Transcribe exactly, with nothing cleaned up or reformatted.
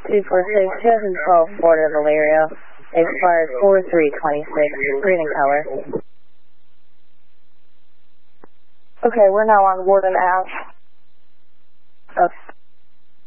two four six, two thousand twelve Ford Valerio, expired four three twenty-six, green in color. Okay, we're now on Warden Ave.